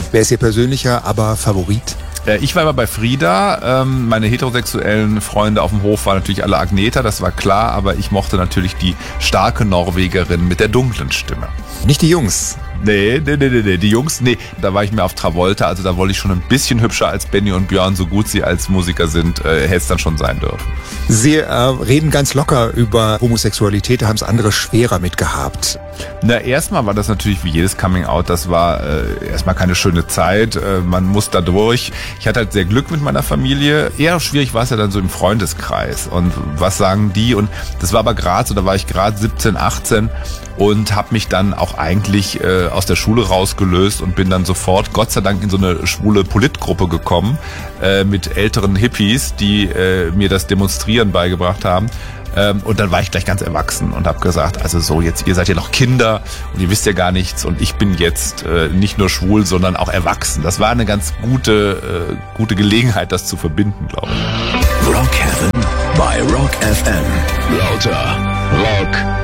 Wer ist Ihr persönlicher, aber Favorit? Ich war immer bei Frida. Meine heterosexuellen Freunde auf dem Hof waren natürlich alle Agneta, das war klar, aber ich mochte natürlich die starke Norwegerin mit der dunklen Stimme. Nicht die Jungs. Nee, die Jungs, da war ich mehr auf Travolta, also da wollte ich schon ein bisschen hübscher als Benny und Björn, so gut sie als Musiker sind, hätte es dann schon sein dürfen. Sie reden ganz locker über Homosexualität, da haben es andere schwerer mit gehabt. Na, erstmal war das natürlich wie jedes Coming-out, das war erstmal keine schöne Zeit, man muss da durch. Ich hatte halt sehr Glück mit meiner Familie, eher schwierig war es ja dann so im Freundeskreis und was sagen die, und das war aber gerade so, da war ich gerade 17, 18 und habe mich dann auch eigentlich aus der Schule rausgelöst und bin dann sofort, Gott sei Dank, in so eine schwule Politgruppe gekommen mit älteren Hippies, die mir das Demonstrieren beigebracht haben. Und dann war ich gleich ganz erwachsen und habe gesagt, also so jetzt, ihr seid ja noch Kinder und ihr wisst ja gar nichts und ich bin jetzt nicht nur schwul, sondern auch erwachsen. Das war eine ganz gute Gelegenheit, das zu verbinden, glaube ich. Rock Heaven bei Rock FM. Lauter Rock